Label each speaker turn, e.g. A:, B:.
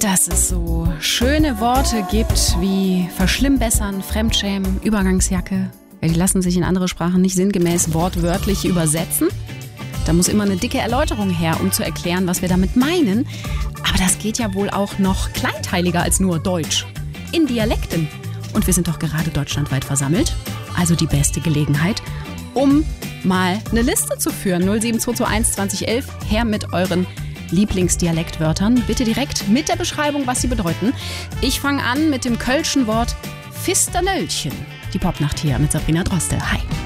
A: dass es so schöne Worte gibt wie verschlimmbessern, Fremdschämen, Übergangsjacke. Ja, die lassen sich in andere Sprachen nicht sinngemäß wortwörtlich übersetzen. Da muss immer eine dicke Erläuterung her, um zu erklären, was wir damit meinen. Aber das geht ja wohl auch noch kleinteiliger als nur Deutsch. In Dialekten. Und wir sind doch gerade deutschlandweit versammelt. Also die beste Gelegenheit, um mal eine Liste zu führen. 07221 2011, her mit euren Lieblingsdialektwörtern. Bitte direkt mit der Beschreibung, was sie bedeuten. Ich fange an mit dem kölschen Wort Fisternöllchen. Die Popnacht hier mit Sabrina Droste. Hi.